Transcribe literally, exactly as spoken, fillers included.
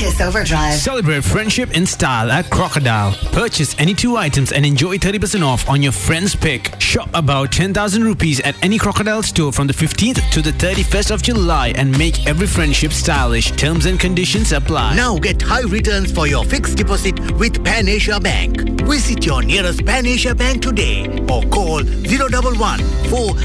Kiss Overdrive. Celebrate friendship in style at Crocodile. Purchase any two items and enjoy thirty percent off on your friend's pick. Shop about ten thousand rupees at any Crocodile store from the fifteenth to the thirty-first of July and make every friendship stylish. Terms and conditions apply. Now get high returns for your fixed deposit with Pan Asia Bank. Visit your nearest Pan Asia Bank today or call zero one one four